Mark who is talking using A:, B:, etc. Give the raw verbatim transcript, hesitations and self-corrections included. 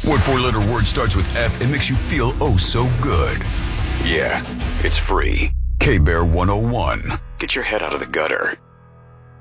A: What four-letter word starts with F and makes you feel oh so good? Yeah, it's free. K-Bear one oh one. Get your head out of the gutter.